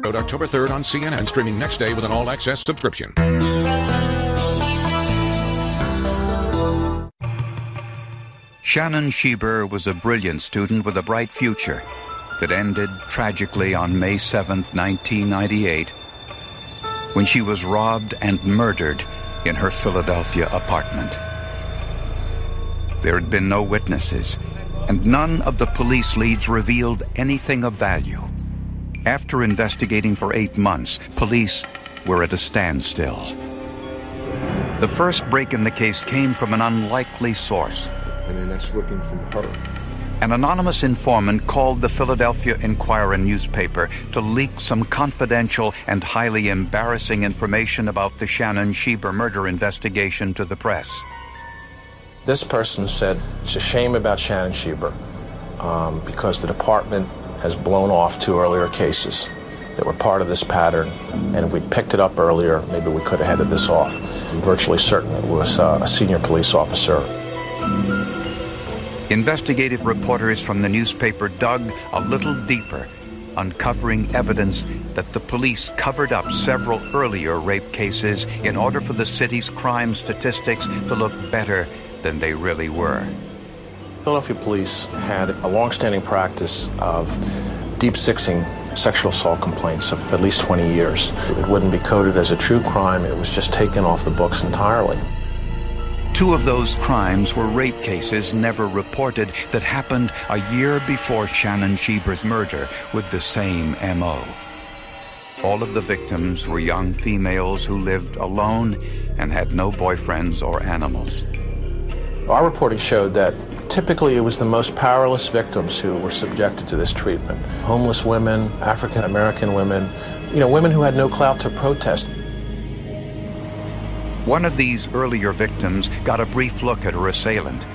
October 3rd on CNN, streaming next day with an all-access subscription. Shannon Schieber was a brilliant student with a bright future that ended tragically on May 7th, 1998, when she was robbed and murdered in her Philadelphia apartment. There had been no witnesses, and none of the police leads revealed anything of value. After investigating for 8 months, police were at a standstill. The first break in the case came from an unlikely source. And then that's looking from her. An anonymous informant called the Philadelphia Inquirer newspaper to leak some confidential and highly embarrassing information about the Shannon Schieber murder investigation to the press. This person said it's a shame about Shannon Schieber because the department has blown off 2 earlier cases that were part of this pattern, and if we'd picked it up earlier, maybe we could have headed this off. I'm virtually certain it was a senior police officer. Investigative reporters from the newspaper dug a little deeper, uncovering evidence that the police covered up several earlier rape cases in order for the city's crime statistics to look better than they really were. Philadelphia police had a long-standing practice of deep-sixing sexual assault complaints of at least 20 years. It wouldn't be coded as a true crime. It was just taken off the books entirely. 2 of those crimes were rape cases never reported that happened a year before Shannon Schieber's murder with the same M.O. All of the victims were young females who lived alone and had no boyfriends or animals. Our reporting showed that typically it was the most powerless victims who were subjected to this treatment. Homeless women, African-American women, women who had no clout to protest. One of these earlier victims got a brief look at her assailant.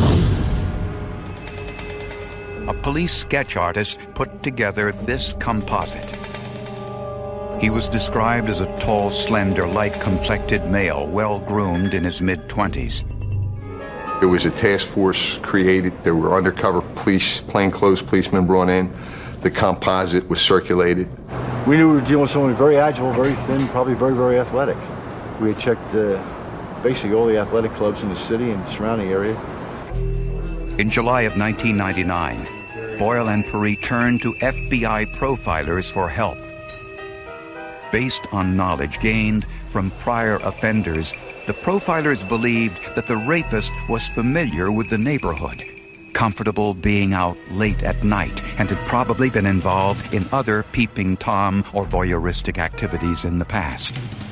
A police sketch artist put together this composite. He was described as a tall, slender, light-complected male, well-groomed in his mid-20s. There was a task force created. There were undercover police, plainclothes policemen brought in. The composite was circulated. We knew we were dealing with someone very agile, very thin, probably very, very athletic. We had checked basically all the athletic clubs in the city and surrounding area. In July of 1999, Boyle and Paree turned to FBI profilers for help. Based on knowledge gained from prior offenders, the profilers believed that the rapist was familiar with the neighborhood, comfortable being out late at night, and had probably been involved in other peeping Tom or voyeuristic activities in the past.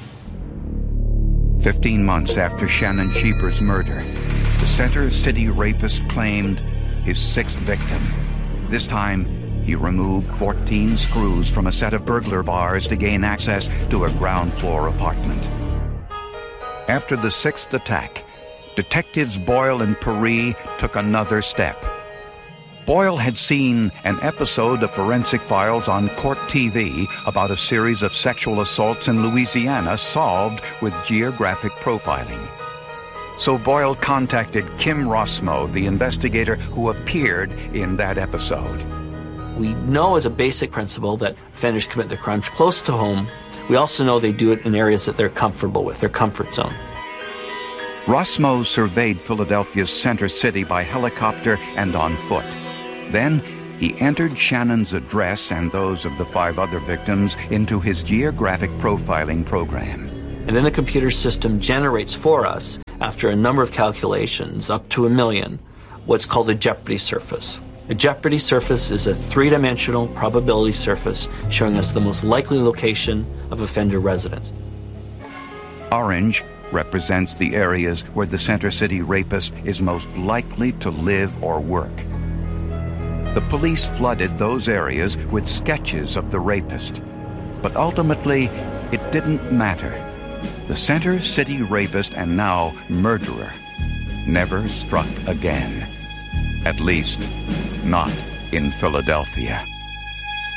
15 months after Shannon Schieber's murder, the Center City rapist claimed his 6th victim. This time, he removed 14 screws from a set of burglar bars to gain access to a ground-floor apartment. After the 6th attack, detectives Boyle and Paree took another step. Boyle had seen an episode of Forensic Files on Court TV about a series of sexual assaults in Louisiana solved with geographic profiling. So Boyle contacted Kim Rossmo, the investigator who appeared in that episode. We know as a basic principle that offenders commit their crimes close to home. We also know they do it in areas that they're comfortable with, their comfort zone. Rossmo surveyed Philadelphia's Center City by helicopter and on foot. Then he entered Shannon's address and those of the 5 other victims into his geographic profiling program. And then the computer system generates for us, after a number of calculations, up to 1 million, what's called a jeopardy surface. A jeopardy surface is a 3-dimensional probability surface showing us the most likely location of offender residence. Orange represents the areas where the Center City rapist is most likely to live or work. The police flooded those areas with sketches of the rapist. But ultimately, it didn't matter. The Center City rapist and now murderer never struck again. At least, not in Philadelphia.